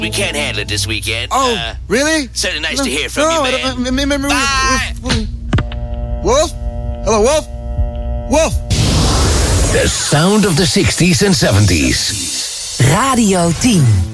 We can't handle it this weekend. Oh, really? Certainly nice to hear from you, man. Bye. Wolf? Hello, Wolf? Wolf! The sound of the 60s and 70s. Radio 10.